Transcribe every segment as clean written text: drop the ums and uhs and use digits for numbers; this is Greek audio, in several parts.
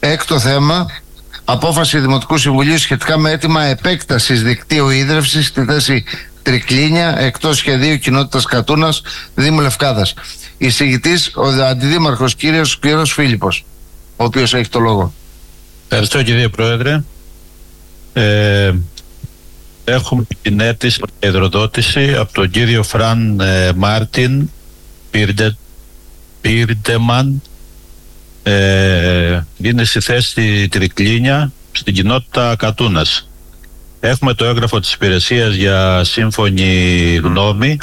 Έκτο θέμα, απόφαση Δημοτικού Συμβουλίου σχετικά με αίτημα επέκτασης δικτύου ίδρευσης στη θέση Τρικλίνια εκτός σχεδίου κοινότητας Κατούνας, Δήμου Λευκάδας. Εισηγητής ο Αντιδήμαρχος κύριος Σπύρος Φίλιππος, ο οποίος έχει το λόγο. Ευχαριστώ κύριε Πρόεδρε. Έχουμε την αίτηση για υδροδότηση από τον κύριο Φραν Μάρτιν Πίρντεμαν. Είναι στη θέση Τρικλίνια στην κοινότητα Κατούνας. Έχουμε το έγγραφο της υπηρεσίας για σύμφωνη γνώμη.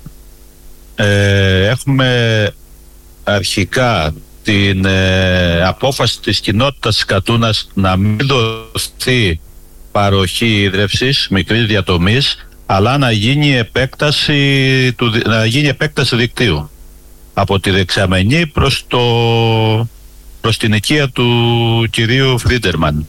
Έχουμε αρχικά την απόφαση της κοινότητας Κατούνας να μην δοθεί παροχή ίδρευσης μικρής διατομής, αλλά να γίνει επέκταση δικτύου από τη δεξαμενή προς την οικία του κυρίου Φρίντερμαν,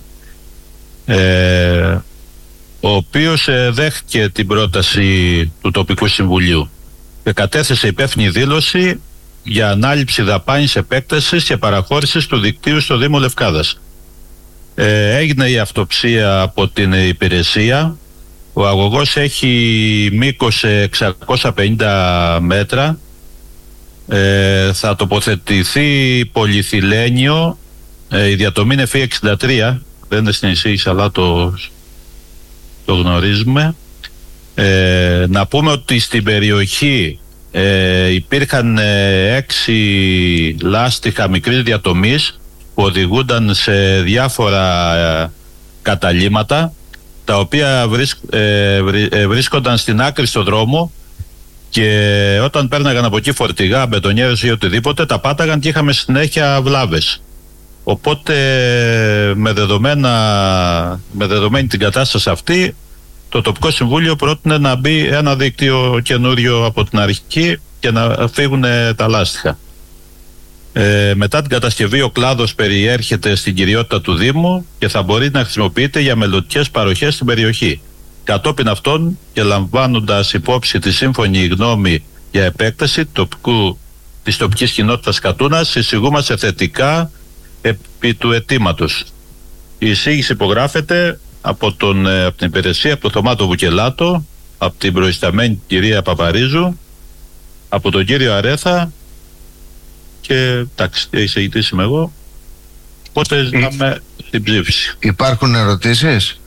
ο οποίος δέχτηκε την πρόταση του τοπικού συμβουλίου και κατέθεσε υπεύθυνη δήλωση για ανάληψη δαπάνης επέκτασης και παραχώρησης του δικτύου στο Δήμο Λευκάδας. Έγινε η αυτοψία από την υπηρεσία. Ο αγωγός έχει μήκος 650 μέτρα. Θα τοποθετηθεί πολυθυλένιο. Η διατομή είναι ΦΥ 63, δεν είναι στην εισήγηση αλλά το γνωρίζουμε. Να πούμε ότι στην περιοχή υπήρχαν 6 λάστιχα μικρής διατομής που οδηγούνταν σε διάφορα καταλύματα, τα οποία βρίσκονταν στην άκρη στο δρόμο, και όταν πέρναγαν από εκεί φορτηγά, μπετονιέρες ή οτιδήποτε, τα πάταγαν και είχαμε συνέχεια βλάβες. Οπότε με δεδομένη την κατάσταση αυτή, το τοπικό συμβούλιο πρότεινε να μπει ένα δίκτυο καινούριο από την αρχή και να φύγουν τα λάστιχα. Μετά την κατασκευή ο κλάδος περιέρχεται στην κυριότητα του Δήμου και θα μπορεί να χρησιμοποιείται για μελλοντικές παροχές στην περιοχή. Κατόπιν αυτών και λαμβάνοντας υπόψη τη σύμφωνη γνώμη για επέκταση της τοπικής κοινότητας Κατούνας, εισηγούμαστε θετικά επί του αιτήματος. Η εισήγηση υπογράφεται από την υπηρεσία, από τον Θωμάτο Βουκελάτο, από την προϊσταμένη κυρία Παπαρίζου, από τον κύριο Αρέθα και εντάξει, εισηγητής είμαι εγώ. Οπότε ζητάμε την ψήφιση. Υπάρχουν ερωτήσεις?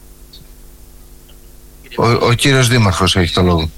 Ο κύριος Δήμαρχος έχει το λόγο.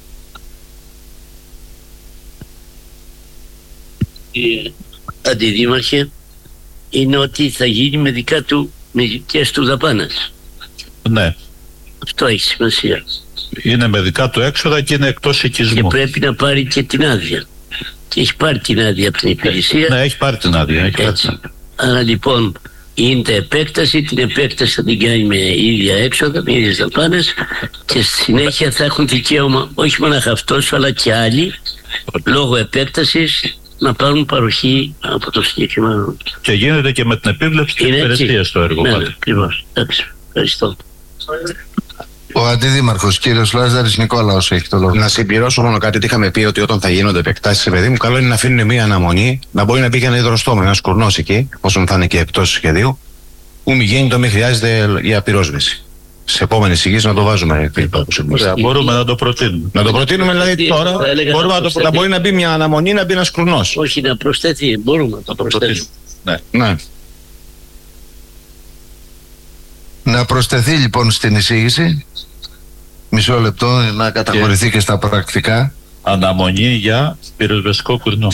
Αντιδήμαρχε, είναι ότι θα γίνει με δικές του δαπάνες. Ναι. Αυτό έχει σημασία. Είναι με δικά του έξοδα και είναι εκτός οικισμού. Και πρέπει να πάρει και την άδεια. Και έχει πάρει την άδεια από την υπηρεσία. Ναι, έχει πάρει την άδεια. Άρα λοιπόν γίνεται επέκταση. Την επέκταση θα την κάνει με ίδια έξοδα, με ίδιες δαπάνες, και στη συνέχεια θα έχουν δικαίωμα όχι μόνο αυτός αλλά και άλλοι λόγω επέκτασης να πάρουν παροχή από το συγκεκριμένο. Και γίνεται και με την επίβλεψη της υπηρεσίας στο έργο. Ναι, ακριβώς. Εντάξει, ευχαριστώ. Ο Αντιδήμαρχος, κύριος Λάζαρης Νικόλαος, έχει το λόγο. Να συμπληρώσω μόνο κάτι, ότι είχαμε πει ότι όταν θα γίνονται επεκτάσεις, παιδί μου, καλό είναι να αφήνουν μία αναμονή, να μπορεί να μπει και ένα υδροστόμο, ένα κουρνός εκεί, όσον θα είναι και εκτός σχεδίου, που μη γίνει το μη χρειάζεται για πυρόσβεση. Σε επόμενη εισηγήση να το βάζουμε. Μπορούμε να το προτείνουμε. Να το προτείνουμε δηλαδή τώρα. Μπορούμε να μπορεί να μπει μια αναμονή, να μπει ένας κουρνός. Όχι, να προσθεθεί, μπορούμε να το προσθέσουμε. Ναι. Να προσθεθεί λοιπόν στην εισήγηση. Μισό λεπτό να καταχωρηθεί και στα πρακτικά. Αναμονή για πυροσβεστικό κουρνό.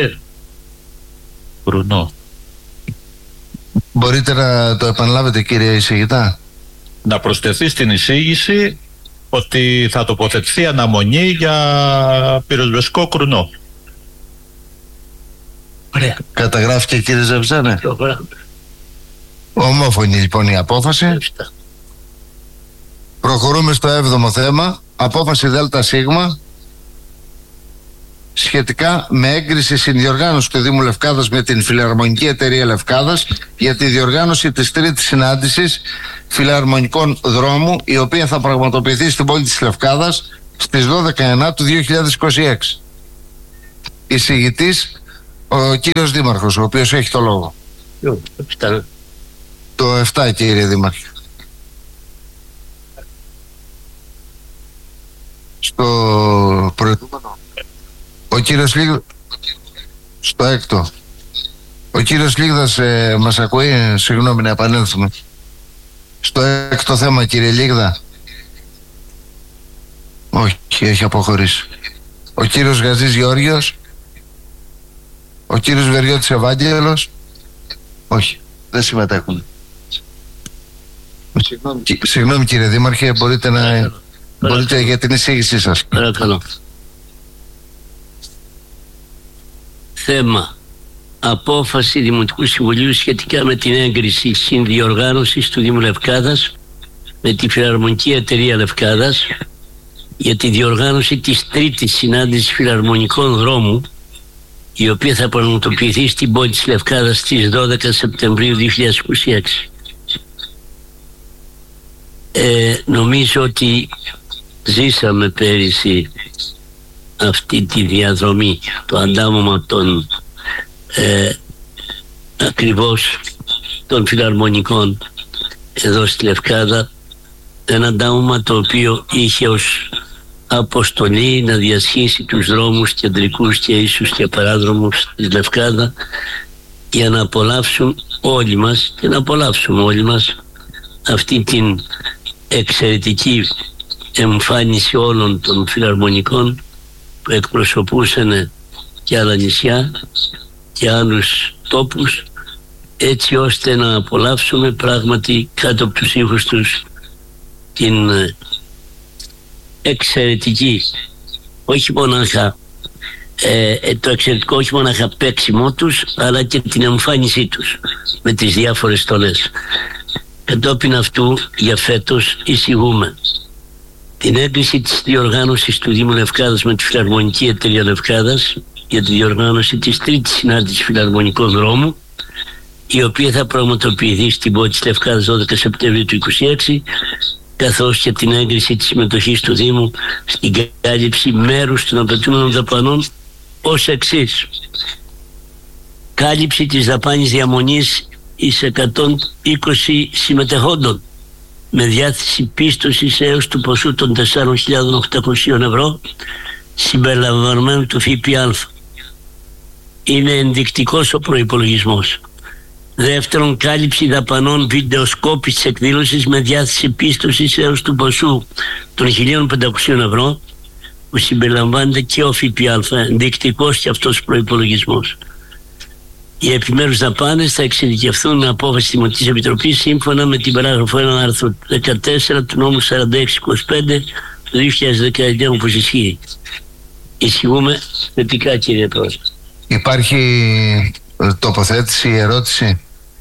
Κουρνό. Μπορείτε να το επαναλάβετε, κύριε εισηγητά? Να προσθεθεί στην εισήγηση ότι θα τοποθετηθεί αναμονή για πυροσβεστικό κουρνό. Ωραία. Καταγράφηκε, κύριε Ζευζάνε? Ομόφωνη λοιπόν η απόφαση. Προχωρούμε στο 7ο θέμα. Απόφαση ΔΣ σχετικά με έγκριση συνδιοργάνωση του Δήμου Λευκάδας με την Φιλαρμονική Εταιρεία Λευκάδας για τη διοργάνωση της τρίτης συνάντησης φιλαρμονικών δρόμου, η οποία θα πραγματοποιηθεί στην πόλη της Λευκάδας στις 12 Ιανουαρίου του 2026. Εισηγητής ο κύριος Δήμαρχος, ο οποίος έχει το λόγο. Το 7, κύριε Δήμαρχε. Στο προηγούμενο. Ο κύριος Λίγδας. Στο 6. Ο κύριος Λίγδας μας ακούει? Συγγνώμη, να επανέλθουμε. Στο 6ο θέμα, κύριε Λίγδα. Όχι, έχει αποχωρήσει. Ο κύριος Γαζής Γεώργιος. Ο κύριος Βεριώτης Ευάγγελος. Όχι, δεν συμμετέχουν. Συγγνώμη κύριε Δήμαρχε, μπορείτε να... Μπορείτε για την εισήγησή σας. Παρακαλώ. Θέμα. Απόφαση Δημοτικού Συμβουλίου σχετικά με την έγκριση συνδιοργάνωσης του Δήμου Λευκάδας με τη Φιλαρμονική Εταιρεία Λευκάδας για τη διοργάνωση της τρίτης συνάντησης φιλαρμονικών δρόμου, η οποία θα πραγματοποιηθεί στην πόλη της Λευκάδας στις 12 Σεπτεμβρίου 2026. Νομίζω ότι ζήσαμε πέρυσι αυτή τη διαδρομή, το αντάμωμα των ακριβώς των φιλαρμονικών εδώ στη Λευκάδα, ένα αντάμωμα το οποίο είχε ως αποστολή να διασχίσει τους δρόμους κεντρικούς και ίσους και παράδρομους της Λευκάδα για να απολαύσουν όλοι μας και να απολαύσουμε όλοι μας αυτή την εξαιρετική εμφάνιση όλων των φιλαρμονικών που εκπροσωπούσαν και άλλα νησιά και άλλους τόπους, έτσι ώστε να απολαύσουμε πράγματι κάτω από τους ήχους τους την εξαιρετική, όχι μονάχα το εξαιρετικό, όχι μονάχα παίξιμό τους, αλλά και την εμφάνισή τους με τις διάφορες στολές. Κατόπιν αυτού για φέτος εισηγούμε την έγκριση της διοργάνωσης του Δήμου Λευκάδας με τη Φιλαρμονική Εταιρεία Λευκάδας για τη διοργάνωση της τρίτης συνάντησης φιλαρμονικών δρόμου, η οποία θα πραγματοποιηθεί στην πόλη της Λευκάδας 12 Σεπτεμβρίου του 2026, καθώς και την έγκριση της συμμετοχής του Δήμου στην κάλυψη μέρους των απαιτούμενων δαπανών ως εξής. Κάλυψη της δαπάνης διαμονής εις 120 συμμετεχόντων με διάθεση πίστοσης έως του ποσού των 4.800 ευρώ συμπεριλαμβανομένου του ΦΠΑ. Είναι ενδεικτικός ο προϋπολογισμός. Δεύτερον, κάλυψη δαπανών βιντεοσκόπης της εκδήλωσης με διάθεση πίστοσης έως του ποσού των 1.500 ευρώ που συμπεριλαμβάνεται και ο ΦΠΑ, ενδεικτικός και αυτός προϋπολογισμός. Οι επιμέρους δαπάνες θα εξειδικευθούν με απόφαση της Δημοτικής Επιτροπής σύμφωνα με την παράγραφο 1 άρθρο 14 του νόμου 4625 του 2019 όπως ισχύει. Εισηγούμε θετικά, κύριε Πρόεδρε. Υπάρχει τοποθέτηση, ερώτηση?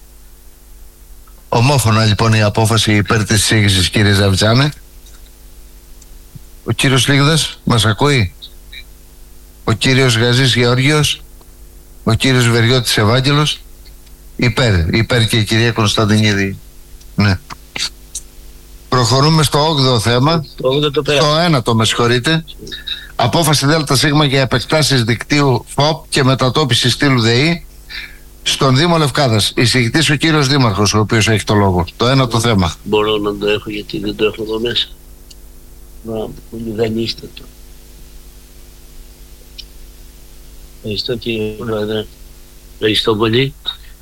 Ομόφωνα λοιπόν η απόφαση υπέρ της εισήγησης, κύριε Ζαβιτζάνε. Ο κύριος Λίγδας μας ακούει? Ο κύριος Γαζής Γεώργιος? Ο κύριος Βεριώτης Ευάγγελος? Υπέρ και η κυρία Κωνσταντινίδη. Ναι. Προχωρούμε στο 8ο θέμα. Το 9ο, με συγχωρείτε. Απόφαση ΔΣ για επεκτάσεις δικτύου ΦΟΠ και μετατόπιση στήλου ΔΕΗ στον Δήμο Λευκάδας. Εισηγητής ο κύριος Δήμαρχος, ο οποίος έχει το λόγο. Το 9ο θέμα. Μπορώ να το έχω, γιατί δεν το έχω εδώ μέσα. Πολύ δανείστατο. Ευχαριστώ, κύριε Πρόεδρε. Ευχαριστώ πολύ.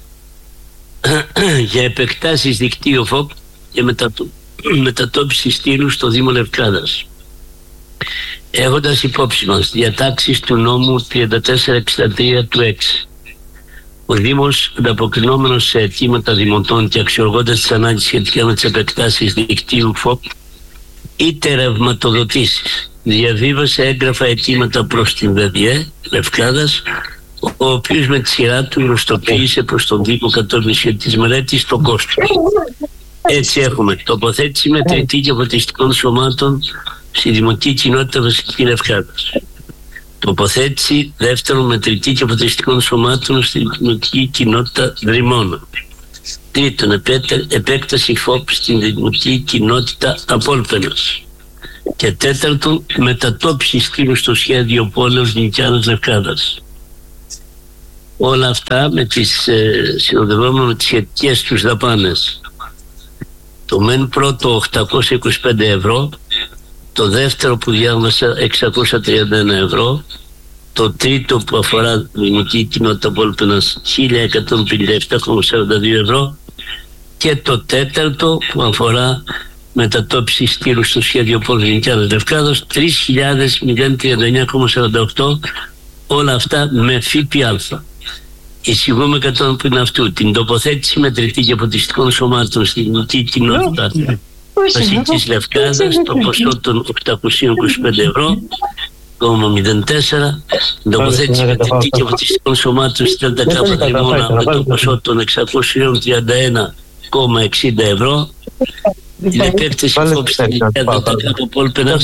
Για επεκτάσεις δικτύου ΦΟΠ και μετατόπιση στήλου στο Δήμο Λευκάδας. Έχοντας υπόψη μας διατάξεις του νόμου 3463 του 6, ο Δήμος, ανταποκρινόμενος σε αιτήματα δημοτών και αξιολογώντας τις ανάγκες σχετικά με τις επεκτάσεις δικτύου ΦΟΠ, είτε ρευματοδοτήσεις, διαβίβασε έγγραφα αιτήματα προς την ΔΔΕ Λευκάδας, ο οποίος με τη σειρά του γνωστοποίησε προς τον Δήμο κατόπιν σχετικής μελέτης το κόστος. Έτσι έχουμε τοποθέτηση μετρητή και φωτιστικών σωμάτων στη Δημοτική Κοινότητα Βασιλική Λευκάδας. Τοποθέτηση δεύτερον μετρητή και φωτιστικών σωμάτων στη Δημοτική Κοινότητα Δρυμώνα. Τρίτον, επέκταση ΦΟΠ στην Δημοτική Κοινότητα Απόλπαινας. Και τέταρτον, μετατόπιση στήλου στο σχέδιο πόλεως Νικιάνας Λευκάδας. Όλα αυτά με τις συνοδευόμενες με τις σχετικές τους δαπάνες. Το μεν πρώτο 825 ευρώ, το δεύτερο που διάβασα 631 ευρώ, το τρίτο που αφορά Δημοτική Κοινότητα Πόλπαινας 1157,42 ευρώ και το τέταρτο που αφορά μετατόπιση στήρου στο σχέδιο Πολυνικιάδας Λευκάδος 3.039,48, όλα αυτά με ΦΠΑ. Εισηγούμε κατόπιν αυτού την τοποθέτηση μετρητή και αποτιστικών σωμάτων στη Δημοτική Κοινότητα Βασιλικής Λευκάδας το ποσό των 825 ευρώ, 0,04, την τοποθέτηση μετρητή και αποτιστικών σωμάτων στη ΔΚ Τριμώνα με το ποσό των 631,60 ευρώ, την επέκταση υπόψη στην ΔΚ Πόλπαινας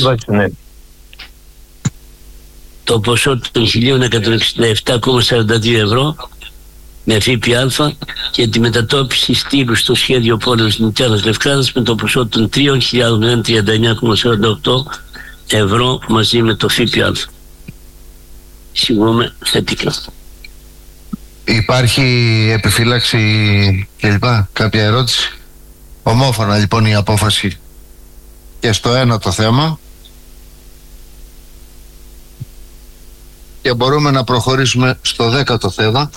το ποσό των 1.167,42 ευρώ με ΦΠΑ και τη μετατόπιση στήλου στο σχέδιο πόλεως Νικιάδας Λευκάδας με το ποσό των 3.039,48 ευρώ μαζί με το ΦΠΑ. Συγγνώμη θετικά. Υπάρχει επιφύλαξη κλπ. Κάποια ερώτηση? Ομόφωνα λοιπόν η απόφαση και στο ένα το θέμα. Και μπορούμε να προχωρήσουμε στο 10ο θέμα.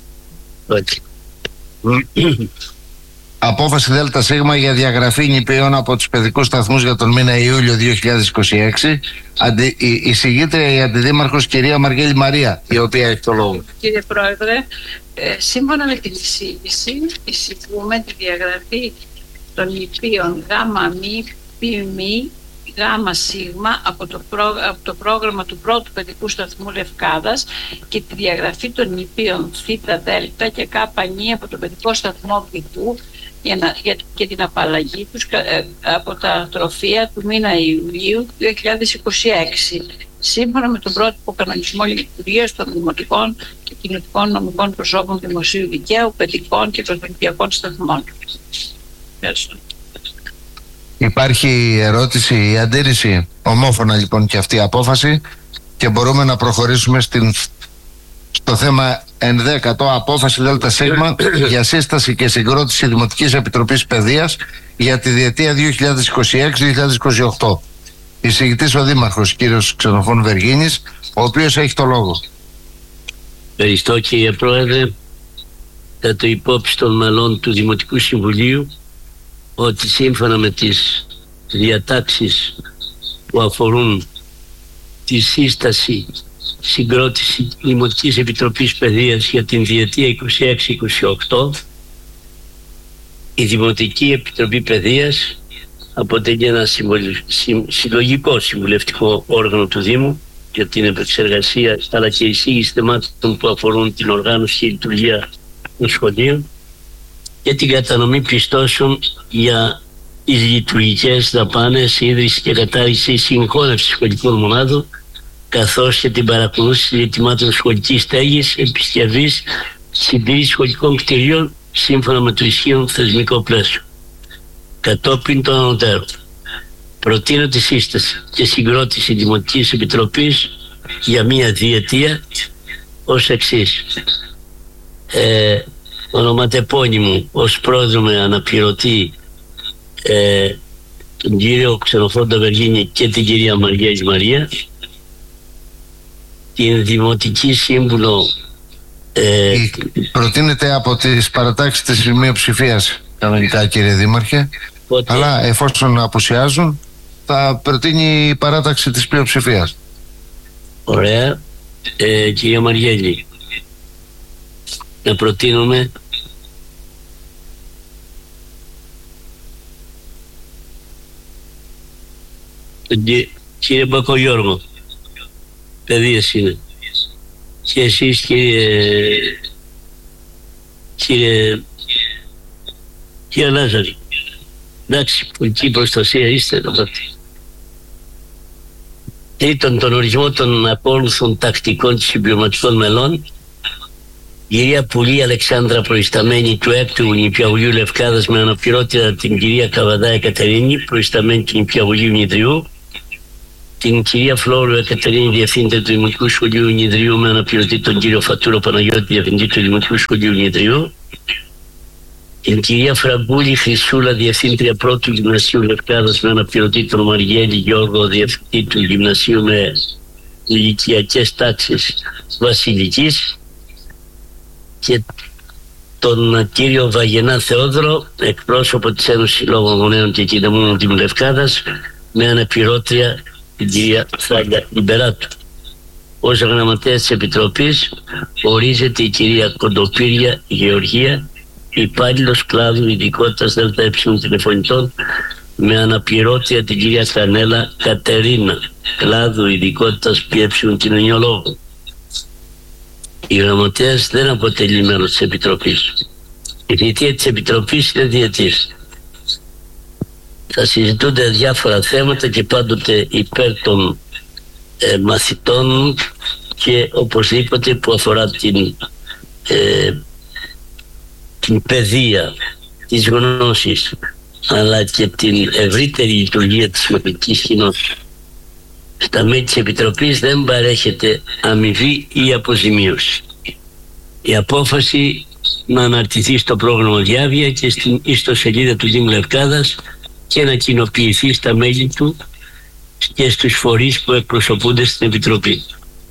Απόφαση ΔΣ για διαγραφή νηπίων από τους παιδικούς σταθμούς για τον μήνα Ιούλιο 2026. Η συγγήτρια, η Αντιδήμαρχος κυρία Μαργέλη Μαρία, η οποία έχει το λόγο. Κύριε Πρόεδρε, σύμφωνα με την εισήγηση, εισηγούμε τη διαγραφή των νηπίων ΓΜ, Γ Σίγμα από το πρόγραμμα του πρώτου παιδικού σταθμού Λευκάδας και τη διαγραφή των νηπίων Θ, Δ και Κ Νη από τον παιδικό σταθμό Β και την απαλλαγή τους από τα τροφεία του μήνα Ιουλίου 2026 σύμφωνα με τον πρότυπο κανονισμό λειτουργίας των δημοτικών και κοινοτικών νομικών προσώπων δημοσίου δικαίου, παιδικών και προσδοκιακών σταθμών. Ευχαριστώ. Υπάρχει ερώτηση ή αντίρρηση? Ομόφωνα λοιπόν και αυτή η απόφαση και μπορούμε να προχωρήσουμε στο θέμα 11ο, απόφαση ΔΣ για σύσταση και συγκρότηση Δημοτικής Επιτροπής Παιδείας για τη διετία 2026-2028. Εισηγητής ο Δήμαρχος κύριος Ξενοφών Βεργίνης, ο οποίος έχει το λόγο. Ευχαριστώ κύριε Πρόεδρε. Θα το υπόψη των μελών του Δημοτικού Συμβουλίου ότι σύμφωνα με τις διατάξεις που αφορούν τη σύσταση συγκρότηση Δημοτικής Επιτροπής Παιδείας για την διετία 26-28, η Δημοτική Επιτροπή Παιδείας αποτελεί ένα συλλογικό συμβουλευτικό όργανο του Δήμου για την επεξεργασία αλλά και εισήγηση θεμάτων που αφορούν την οργάνωση και λειτουργία των σχολείων και την κατανομή πιστώσεων για τις λειτουργικές δαπάνες, ίδρυση και κατάργηση συγχώνευση σχολικών μονάδων, καθώς και την παρακολούθηση ζητημάτων σχολικής στέγης, επισκευής, συντήρηση σχολικών κτηρίων σύμφωνα με το ισχύον θεσμικό πλαίσιο. Κατόπιν των ανωτέρων, προτείνω τη σύσταση και συγκρότηση Δημοτικής Επιτροπής για μία διετία ως εξής. Ονοματεπώνυμου ως πρόεδρο με αναπληρωτή τον κύριο Ξενοφόντα Βεργίνη και την κυρία Μαργέλη Μαρία, την Δημοτική Σύμβουλο προτείνεται από τις παρατάξεις της μειοψηφίας κανονικά κύριε Δήμαρχε, αλλά εφόσον απουσιάζουν θα προτείνει η παράταξη της πλειοψηφίας. Ωραία. Κυρία Μαργέλη, να προτείνουμε τον κύριε Μπακογιώργο, παιδείας είναι, και εσείς κύριε Λάζαρη. Εντάξει, πολιτική προστασία είστε να πάτε. Τρίτον, τον ορισμό των ακόλουθων τακτικών και συμπληρωματικών μελών, κυρία Πουλή Αλεξάνδρα, προϊσταμένη του 6ου Νηπιαγωγείου Λευκάδας με αναπληρώτητα την κυρία Καβαδά Εκατερίνη, προϊσταμένη του Νηπιαγωγείου Νηδριού, την κυρία Φλόρου Εκατερίνη, διευθύντρια του Δημοτικού Σχολείου Νηδριού με αναπληρωτή τον κύριο Φατούρο Παναγιώτη, διευθυντή του Δημοτικού Σχολείου Νηδριού, την κυρία Φραγκούλη Χρυσούλα, διευθύντρια πρώτου Γυμνασίου Λευκάδας, με αναπληρωτή τον Μαριέλη Γιώργο, διευθυντή του Γυμνασίου με ηλικιακές τάξεις Βασιλικής, και τον κύριο Βαγενά Θεόδωρο, εκπρόσωπο της Ένωσης Συλλόγων Γονέων και Κινδυναμόνων Δήμου Λευκάδας, με αναπληρώτρια την κυρία Θάγια Λιμπεράτου. Ως γραμματέας της Επιτροπής ορίζεται η κυρία Κοντοπύρια Γεωργία, υπάλληλος κλάδου ειδικότητας ΔΕ τηλεφωνητών, με αναπληρώτρια την κυρία Κανέλα Κατερίνα, κλάδου ειδικότητας ΠΕ κοινωνιολόγου. Η γραμματέας δεν αποτελεί μέλος της Επιτροπής. Η θητεία της Επιτροπής είναι διετής. Θα συζητούνται διάφορα θέματα και πάντοτε υπέρ των μαθητών και οπωσδήποτε που αφορά την παιδεία, τις γνώσεις, αλλά και την ευρύτερη λειτουργία της μαθητικής κοινότητας. Στα μέλη της Επιτροπής δεν παρέχεται αμοιβή ή αποζημίωση. Η απόφαση να αναρτηθεί στο πρόγραμμα Διάβια και στην ιστοσελίδα του Δήμου Λευκάδας και να κοινοποιηθεί στα μέλη του και στους φορείς που εκπροσωπούνται στην Επιτροπή.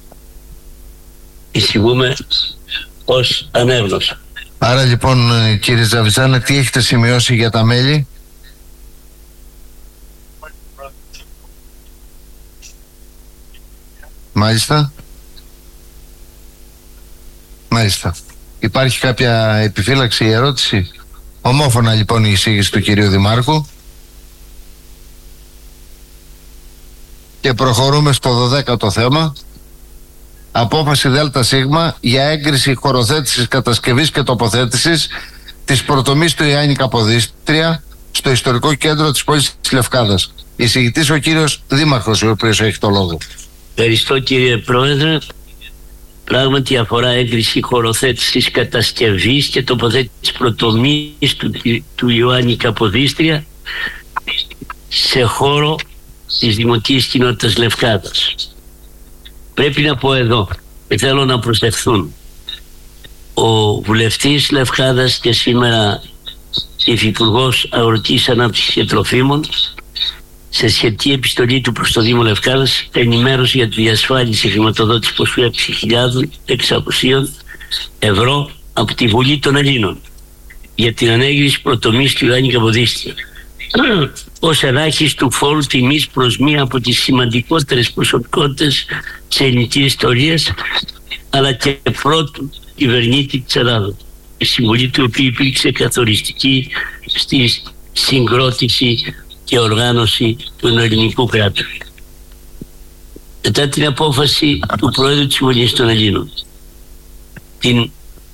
Εισηγούμε ως ανέγνωση. Άρα λοιπόν, κύριε Ζαβιζάνα, τι έχετε σημειώσει για τα μέλη? Μάλιστα. Υπάρχει κάποια επιφύλαξη ή ερώτηση? Ομόφωνα λοιπόν η εισήγηση του κυρίου Δημάρχου. Και προχωρούμε στο 12ο θέμα. Απόφαση ΔΣ για έγκριση χωροθέτησης, κατασκευής και τοποθέτησης της πρωτομής του Ιωάννη Καποδίστρια στο ιστορικό κέντρο της πόλης της Λευκάδας. Εισηγητής ο κύριος Δήμαρχος, ο οποίος έχει το λόγο. Ευχαριστώ κύριε Πρόεδρε. Πράγματι αφορά έγκριση χωροθέτησης, κατασκευής και τοποθέτησης πρωτομής του Ιωάννη Καποδίστρια σε χώρο της Δημοτικής Κοινότητας Λευκάδας. Πρέπει να πω εδώ, θέλω να προσθεθούν, ο βουλευτής Λευκάδας και σήμερα υφυπουργός Αγροτικής Ανάπτυξης και Τροφίμων, σε σχετική επιστολή του προς το Δήμο Λευκάδας, ενημέρωσε για τη διασφάλιση χρηματοδότηση ποσού 6.600 ευρώ από τη Βουλή των Ελλήνων για την ανέγγιση πρωτομής του Ιωάννη Καποδίστρια ως ελάχιστου φόρου τιμής προς μία από τις σημαντικότερες προσωπικότητες της ελληνικής ιστορίας, αλλά και πρώτου κυβερνήτη της Ελλάδος, η συμβολή του οποίου υπήρξε καθοριστική στη συγκρότηση και οργάνωση του ελληνικού κράτους. Μετά την απόφαση του Πρόεδρου της Βουλής των Ελλήνων, την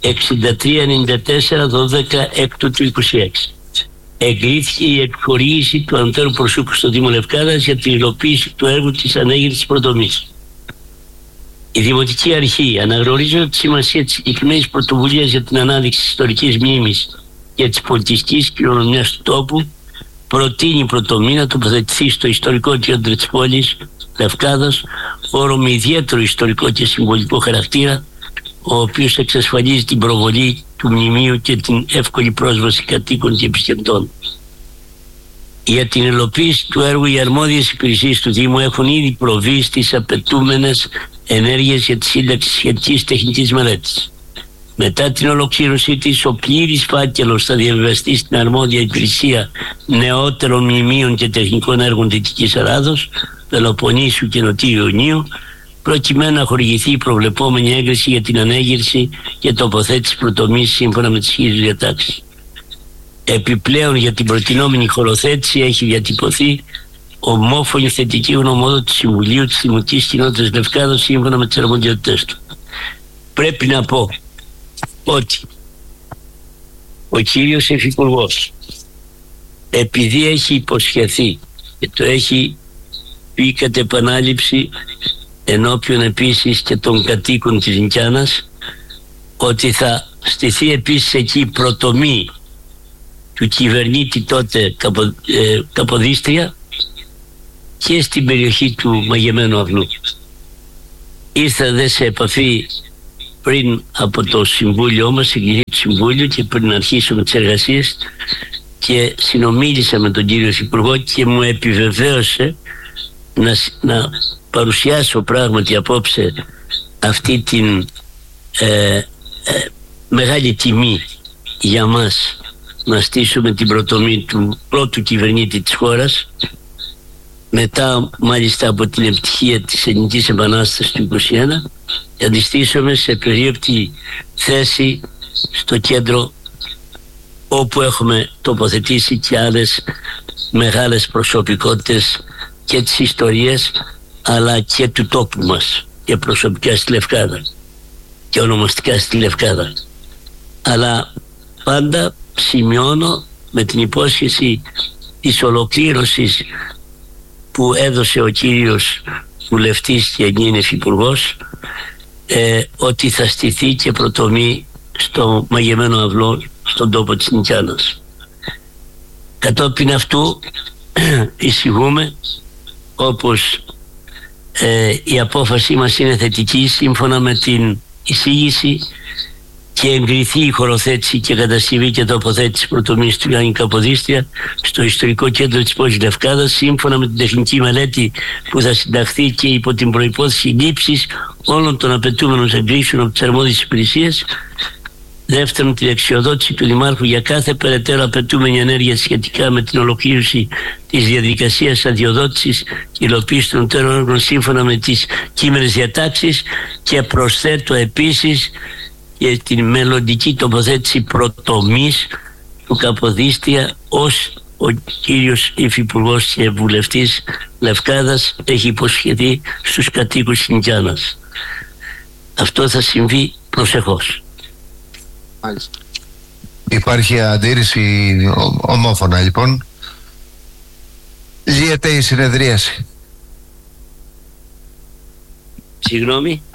6394-12 του 26, εγκρίθηκε η εκχορήγηση του ανωτέρου προσώπου στο Δήμο Λευκάδας για την υλοποίηση του έργου της ανέγερσης πρωτομής. Η Δημοτική Αρχή, αναγνωρίζοντας τη σημασία της συγκεκριμένης πρωτοβουλίας για την ανάδειξη της ιστορικής μνήμης και της πολιτιστικής κληρονομιάς του τόπου, προτείνει πρωτομή να τοποθετηθεί στο ιστορικό κέντρο της πόλης Λευκάδας, χώρο με ιδιαίτερο ιστορικό και συμβολικό χαρακτήρα, ο οποίος εξασφαλίζει την προβολή του μνημείου και την εύκολη πρόσβαση κατοίκων και επισκεπτών. Για την υλοποίηση του έργου, οι αρμόδιες υπηρεσίες του Δήμου έχουν ήδη προβεί στις απαιτούμενες ενέργειες για τη σύνταξη σχετικής τεχνικής μελέτης. Μετά την ολοκλήρωσή της, ο πλήρης φάκελος θα διαβιβαστεί στην αρμόδια υπηρεσία νεότερων μνημείων και τεχνικών έργων Δυτικής Ελλάδος, Πελοποννήσου και Νοτιού Ιωνίου, προκειμένου να χορηγηθεί η προβλεπόμενη έγκριση για την ανέγερση και τοποθέτηση πρωτομής σύμφωνα με τις ισχύουσες διατάξεις. Επιπλέον, για την προτινόμενη χωροθέτηση έχει διατυπωθεί ομόφωνη θετική γνωμοδότηση του Συμβουλίου της Δημοτικής Κοινότητας Λευκάδας σύμφωνα με τις αρμοδιότητες του. Πρέπει να πω ότι ο κύριος Υφυπουργός, επειδή έχει υποσχεθεί και το έχει πει κατ' επανάληψη ενώπιον επίσης και των κατοίκων της Νικιάνας, ότι θα στηθεί επίσης εκεί πρωτομή του κυβερνήτη τότε Καποδίστρια και στην περιοχή του Μαγεμένου Αυνού. Ήρθα δε σε επαφή πριν από το Συμβούλιο μας, συγκεκριμένο του Συμβούλιο, και πριν αρχίσουμε τις εργασίες, και συνομίλησα με τον κύριο Υπουργό και μου επιβεβαίωσε να παρουσιάσω πράγματι απόψε αυτή την μεγάλη τιμή για μας να στήσουμε την πρωτομή του πρώτου κυβερνήτη της χώρας, μετά μάλιστα από την επιτυχία της Ελληνικής Επανάστασης του 1921, και αντιστήσουμε σε περίοπτη θέση στο κέντρο, όπου έχουμε τοποθετήσει και άλλες μεγάλες προσωπικότητες και της ιστορίας αλλά και του τόπου μας, και προσωπικά στη Λευκάδα και ονομαστικά στη Λευκάδα. Αλλά πάντα σημειώνω με την υπόσχεση της ολοκλήρωσης που έδωσε ο κύριος βουλευτής και εγγύνης υπουργός, ότι θα στηθεί και πρωτομή στο μαγεμένο αυλό στον τόπο της Νικιάνας. Κατόπιν αυτού εισηγούμε, όπως η απόφαση μας είναι θετική, σύμφωνα με την εισήγηση, και εγκριθεί η χωροθέτηση και κατασκευή και τοποθέτηση πρωτομής του Γιάννη Καποδίστρια στο ιστορικό κέντρο της πόλης Λευκάδας, σύμφωνα με την τεχνική μελέτη που θα συνταχθεί και υπό την προϋπόθεση λήψης όλων των απαιτούμενων εγκρίσεων από τις αρμόδιες υπηρεσίες. Δεύτερον, τη δεξιοδότηση του Δημάρχου για κάθε περαιτέρω απαιτούμενη ενέργεια σχετικά με την ολοκλήρωση της διαδικασίας αδειοδότησης και υλοποίηση των τέρων έργων σύμφωνα με τις κείμενες διατάξεις, και προσθέτω επίσης και την μελλοντική τοποθέτηση πρωτομής του Καποδίστρια, ως ο κύριος Υφυπουργός και Βουλευτής Λευκάδας έχει υποσχεθεί στους κατοίκους της Νικιάνας. Αυτό θα συμβεί προσεχώς. Υπάρχει αντίρρηση ομόφωνα λοιπόν. Λύεται η συνεδρίαση. Συγγνώμη.